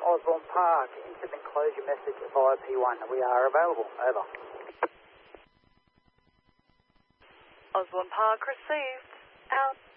Osborne Park. Instant enclosure message via P1. We are available. Over. Osborne Park received. Out.